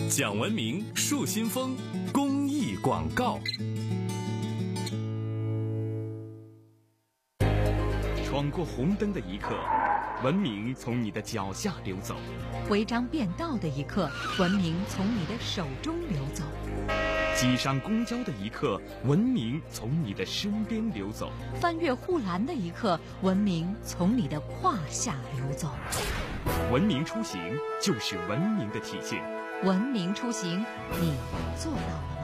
讲文明树新风公益广告。闯过红灯的一刻，文明从你的脚下流走； 违章变道的一刻，文明从你的手中流走； 挤上公交的一刻，文明从你的身边流走； 翻越护栏的一刻，文明从你的胯下流走。 文明出行就是文明的体现。 文明出行，你做到了吗？